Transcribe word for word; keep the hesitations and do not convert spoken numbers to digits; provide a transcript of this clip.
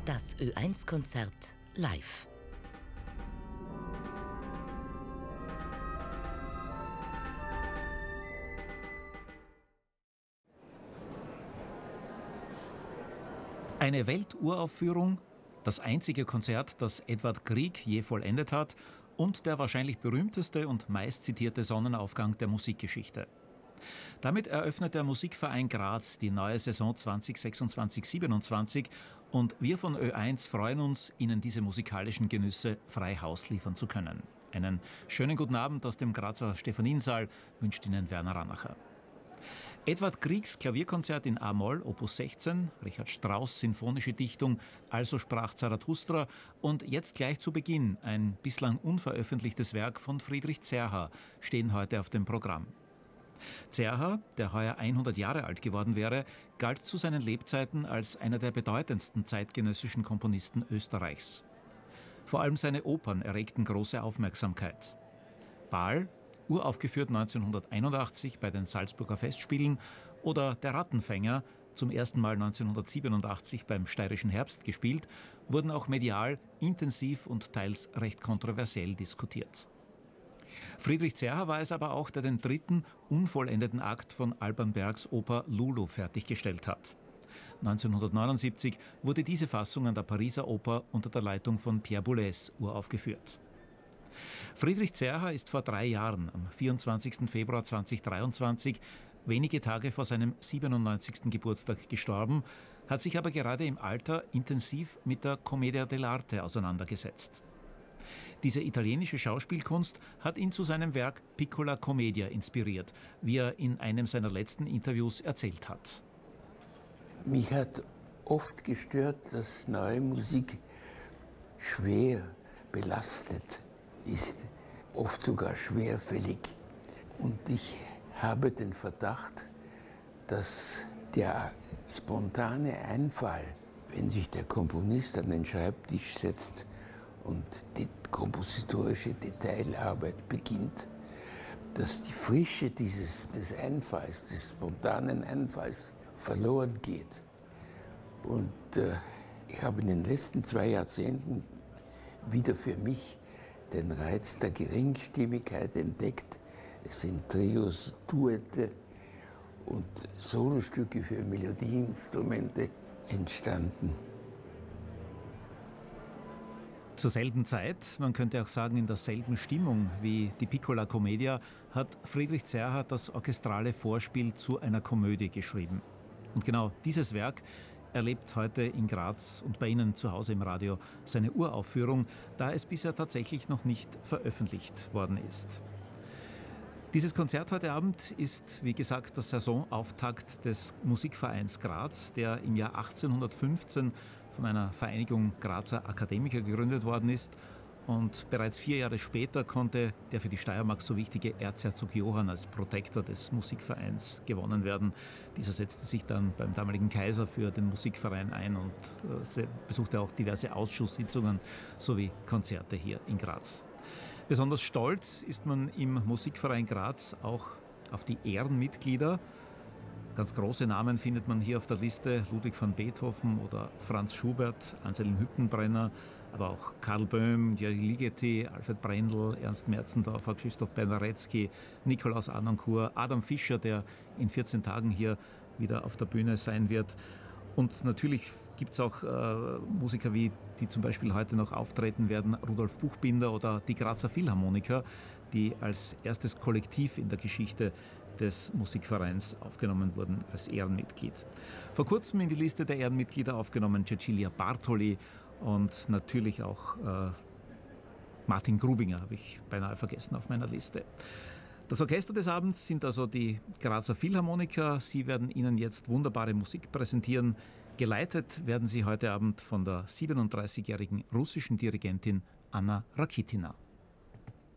Das Ö eins Konzert live. Eine Welturaufführung, das einzige Konzert, das Edvard Grieg je vollendet hat und der wahrscheinlich berühmteste und meistzitierte Sonnenaufgang der Musikgeschichte. Damit eröffnet der Musikverein Graz die neue Saison zwanzig sechsundzwanzig siebenundzwanzig und wir von Ö eins freuen uns, Ihnen diese musikalischen Genüsse frei Haus liefern zu können. Einen schönen guten Abend aus dem Grazer Stephaniensaal wünscht Ihnen Werner Ranacher. Edvard Griegs Klavierkonzert in A-Moll, Opus sechzehn, Richard Strauss Sinfonische Dichtung Also sprach Zarathustra und jetzt gleich zu Beginn ein bislang unveröffentlichtes Werk von Friedrich Zerha stehen heute auf dem Programm. Zerha, der heuer hundert Jahre alt geworden wäre, galt zu seinen Lebzeiten als einer der bedeutendsten zeitgenössischen Komponisten Österreichs. Vor allem seine Opern erregten große Aufmerksamkeit. Baal, uraufgeführt neunzehnhunderteinundachtzig bei den Salzburger Festspielen, oder Der Rattenfänger, zum ersten Mal neunzehnhundertsiebenundachtzig beim Steirischen Herbst gespielt, wurden auch medial intensiv und teils recht kontroversiell diskutiert. Friedrich Zerha war es aber auch, der den dritten, unvollendeten Akt von Alban Bergs Oper Lulu fertiggestellt hat. neunzehnhundertneunundsiebzig wurde diese Fassung an der Pariser Oper unter der Leitung von Pierre Boulez uraufgeführt. Friedrich Zerha ist vor drei Jahren, am vierundzwanzigsten Februar zweitausenddreiundzwanzig, wenige Tage vor seinem siebenundneunzigsten Geburtstag gestorben, hat sich aber gerade im Alter intensiv mit der Commedia dell'arte auseinandergesetzt. Diese italienische Schauspielkunst hat ihn zu seinem Werk Piccola Commedia inspiriert, wie er in einem seiner letzten Interviews erzählt hat. Mich hat oft gestört, dass neue Musik schwer belastet ist, oft sogar schwerfällig. Und ich habe den Verdacht, dass der spontane Einfall, wenn sich der Komponist an den Schreibtisch setzt und die kompositorische Detailarbeit beginnt, dass die Frische dieses, des Einfalls, des spontanen Einfalls verloren geht. Und äh, ich habe in den letzten zwei Jahrzehnten wieder für mich den Reiz der Geringstimmigkeit entdeckt. Es sind Trios, Duette und Solostücke für Melodieinstrumente entstanden. Zur selben Zeit, man könnte auch sagen in derselben Stimmung wie die Piccola Commedia, hat Friedrich Zerha das orchestrale Vorspiel zu einer Komödie geschrieben. Und genau dieses Werk erlebt heute in Graz und bei Ihnen zu Hause im Radio seine Uraufführung, da es bisher tatsächlich noch nicht veröffentlicht worden ist. Dieses Konzert heute Abend ist, wie gesagt, der Saisonauftakt des Musikvereins Graz, der im Jahr achtzehnhundertfünfzehn von einer Vereinigung Grazer Akademiker gegründet worden ist. Und bereits vier Jahre später konnte der für die Steiermark so wichtige Erzherzog Johann als Protektor des Musikvereins gewonnen werden. Dieser setzte sich dann beim damaligen Kaiser für den Musikverein ein und äh, besuchte auch diverse Ausschusssitzungen sowie Konzerte hier in Graz. Besonders stolz ist man im Musikverein Graz auch auf die Ehrenmitglieder. Ganz große Namen findet man hier auf der Liste: Ludwig van Beethoven oder Franz Schubert, Anselm Hüttenbrenner, aber auch Karl Böhm, György Ligeti, Alfred Brendel, Ernst Merzendorfer, Krzysztof Penderecki, Nikolaus Arnoncourt, Adam Fischer, der in vierzehn Tagen hier wieder auf der Bühne sein wird. Und natürlich gibt es auch äh, Musiker, wie die zum Beispiel heute noch auftreten werden, Rudolf Buchbinder oder die Grazer Philharmoniker, die als erstes Kollektiv in der Geschichte des Musikvereins aufgenommen wurden als Ehrenmitglied. Vor kurzem in die Liste der Ehrenmitglieder aufgenommen Cecilia Bartoli und natürlich auch äh, Martin Grubinger, habe ich beinahe vergessen auf meiner Liste. Das Orchester des Abends sind also die Grazer Philharmoniker. Sie werden Ihnen jetzt wunderbare Musik präsentieren. Geleitet werden sie heute Abend von der siebenunddreißigjährigen russischen Dirigentin Anna Rakitina.